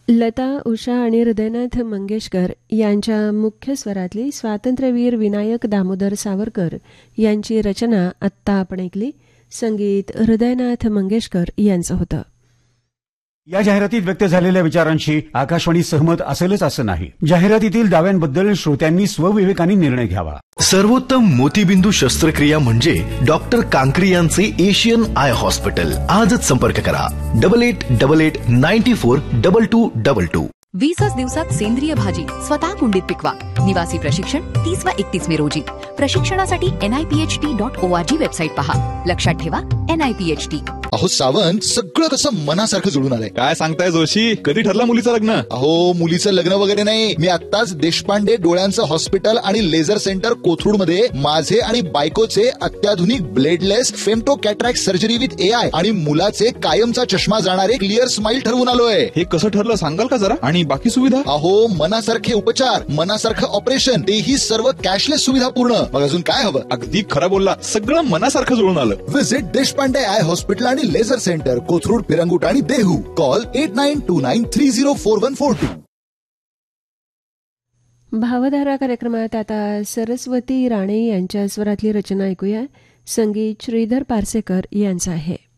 लता, उषा आणि हृदयनाथ मंगेशकर यांच्या मुख्य स्वरातली स्वातंत्र्यवीर विनायक दामोदर सावरकर यांची रचना आत्ता आपण ऐकली. संगीत हृदयनाथ मंगेशकर यांचं होतं. या जाहिरातीत व्यक्त झालेल्या विचारांशी आकाशवाणी सहमत असेलच असं नाही. जाहिरातीतील दाव्यांबद्दल श्रोत्यांनी स्वविवेकाने निर्णय घ्यावा. सर्वोत्तम मोतीबिंदू शस्त्रक्रिया म्हणजे डॉक्टर कांकरी यांचे एशियन आय हॉस्पिटल. आजच संपर्क करा 8888942222. 20 दिवसात सेंद्रिय भाजी स्वतः कुंडीत पिकवा. निवासी प्रशिक्षण 30 व 31 मे रोजी. प्रशिक्षणासाठी NIPHT.org वेबसाईट पहा. लक्षात ठेवा NIPHT. अहो सावंत, सगळं कसं मनासारखं जुळून आलंय. काय सांगताय जोशी? कधी ठरलं मुलीचं लग्न? अहो मुलीचं लग्न वगैरे नाही. मी आत्ताच देशपांडे डोळ्यांचं हॉस्पिटल आणि लेझर सेंटर कोथरूड मध्ये माझे आणि बायकोचे अत्याधुनिक bladeless femto cataract surgery with AI आणि मुलाचे कायमचा चष्मा जाणारे क्लिअर स्माइल ठरवून आलोय. हे कसं ठरलं सांगाल का जरा? आणि बाकी सुविधा? अहो मनासारखे उपचार, मनासारखं ऑपरेशन, तेही सर्व कॅशलेस सुविधा पूर्ण. मग अजून काय हवं? अगदी खरं बोलला. सगळं मनासारखं जुळून आलं. विजिट देशपांडे आय हॉस्पिटल आणि लेझर सेंटर कोथरूड, पिरंगुट आणि देहू. कॉल 8929304142. भावधारा कार्यक्रमात आता सरस्वती राणे यांच्या स्वरातली रचना ऐकूया. संगीत श्रीधर पारसेकर यांचं आहे.